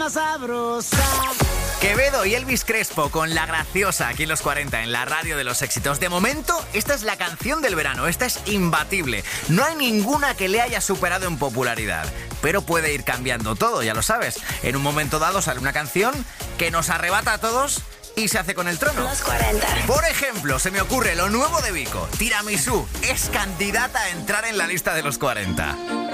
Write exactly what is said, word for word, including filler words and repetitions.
más sabrosa. Quevedo y Elvis Crespo con La Graciosa aquí en los cuarenta, en la radio de los éxitos. De momento, esta es la canción del verano, esta es imbatible. No hay ninguna que le haya superado en popularidad, pero puede ir cambiando todo, ya lo sabes. En un momento dado sale una canción que nos arrebata a todos y se hace con el trono. Los cuarenta. Por ejemplo, se me ocurre lo nuevo de Vico. Tiramisú es candidata a entrar en la lista de los cuarenta.